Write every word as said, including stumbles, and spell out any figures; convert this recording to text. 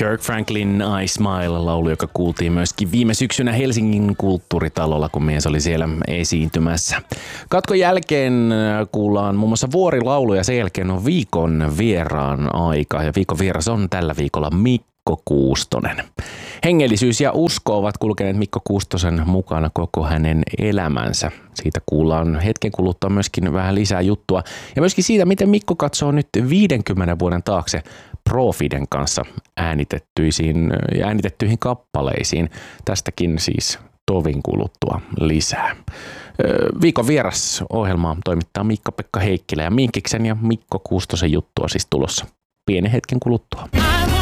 Kirk Franklin I Smile-laulu, joka kuultiin myöskin viime syksynä Helsingin kulttuuritalolla, kun mies oli siellä esiintymässä. Katkon jälkeen kuullaan muun muassa vuorilaulu ja sen jälkeen on viikon vieraan aika. Ja viikon vieras on tällä viikolla Mikko Kuustonen. Hengellisyys ja usko ovat kulkeneet Mikko Kuustosen mukana koko hänen elämänsä. Siitä kuullaan hetken kuluttua myöskin vähän lisää juttua. Ja myöskin siitä, miten Mikko katsoo nyt viidenkymmenen vuoden taakse Profiden kanssa äänitettyisiin ja äänitettyihin kappaleisiin. Tästäkin siis tovin kuluttua lisää. Viikon vieras ohjelmaa toimittaa Miikka-Pekka Heikkilä ja Minkiksen ja Mikko Kuustosen juttua siis tulossa pienen hetken kuluttua.